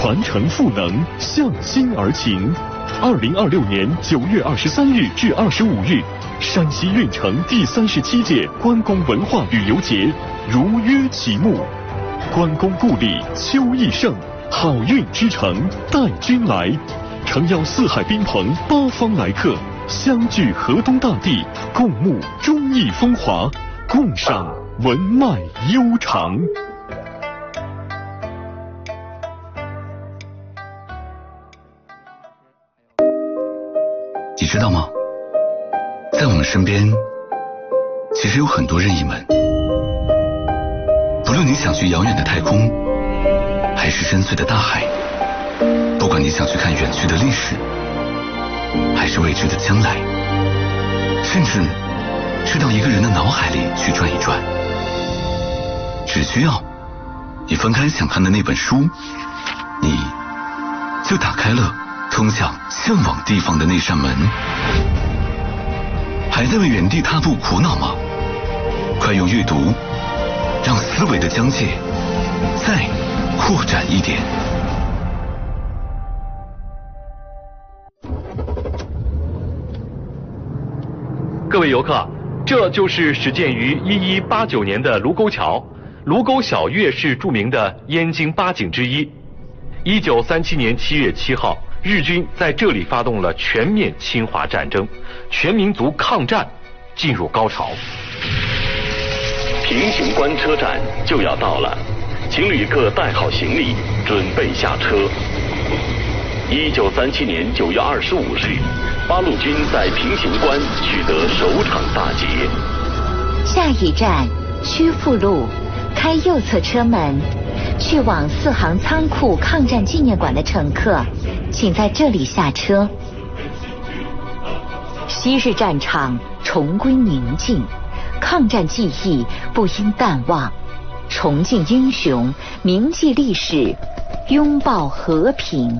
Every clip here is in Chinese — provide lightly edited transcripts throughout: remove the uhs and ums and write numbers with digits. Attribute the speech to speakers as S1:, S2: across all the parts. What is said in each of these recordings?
S1: 传承赋能，向心而勤。2026年9月23日至25日，山西运城第37届关公文化旅游节如约启幕。关公故里秋意盛，好运之城带君来。诚邀四海宾朋八方来客，相聚河东大地，共沐忠义风华，共赏文脉悠长。
S2: 你知道吗？在我们身边，其实有很多任意门。不论你想去遥远的太空，还是深邃的大海，不管你想去看远去的历史，还是未知的将来，甚至是到一个人的脑海里去转一转，只需要你翻开想看的那本书，你就打开了通向向往地方的那扇门。还在为原地踏步苦恼吗？快用阅读让思维的疆界再扩展一点。
S3: 各位游客，这就是始建于1189年的卢沟桥。卢沟晓月是著名的燕京八景之一。1937年7月7号，日军在这里发动了全面侵华战争，全民族抗战进入高潮。
S4: 平型关车站就要到了，请旅客带好行李，准备下车。1937年9月25日，八路军在平型关取得首场大捷。
S5: 下一站曲阜路，开右侧车门，去往四行仓库抗战纪念馆的乘客，请在这里下车。昔日战场重归宁静，抗战记忆不应淡忘，重敬英雄，铭记历史，拥抱和平。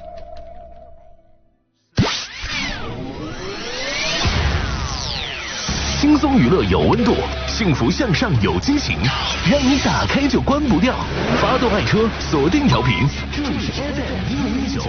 S6: 轻松娱乐有温度，幸福向上有惊喜，让你打开就关不掉。发动爱车，锁定调频，这里是 FM 1019。